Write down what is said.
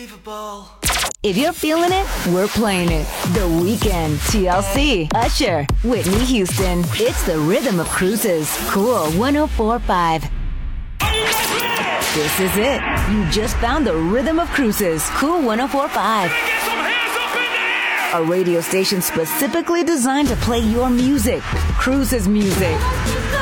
unbelievable. If you're feeling it, we're playing it. The Weeknd, TLC, Usher, Whitney Houston. It's the rhythm of cruises. Cool 104.5. This is it. You just found the rhythm of cruises. Cool 104.5. A radio station specifically designed to play your music. Cruises music.